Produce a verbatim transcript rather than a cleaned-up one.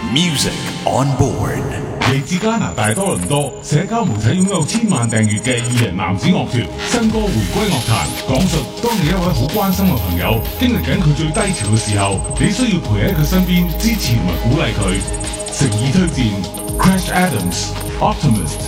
Music on board。 嚟自加拿大多倫多，社交媒體擁有千萬訂閱嘅二人男子樂團，新歌回歸樂壇，講述當你一位好關心嘅朋友經歷緊佢最低潮嘅時候，你需要陪喺佢身邊支持同埋鼓勵佢。誠意推薦 Crash Adams Optimist。